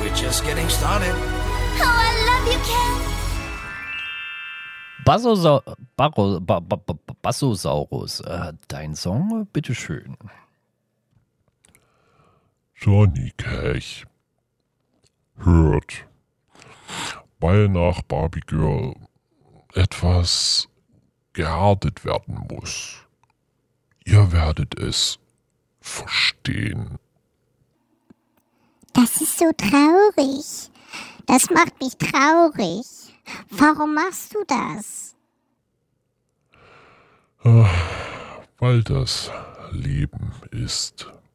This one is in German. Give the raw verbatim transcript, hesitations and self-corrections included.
we're just getting started. Oh, I love you, Ken. Bassosa- Barro- Ba- Ba- Ba- Bassosaurus, äh, dein Song, bitteschön. Johnny Cash hört, weil nach Barbie Girl etwas gehärtet werden muss. Ihr werdet es verstehen. Das ist so traurig. Das macht mich traurig. Warum machst du das? Ah, weil das Leben ist.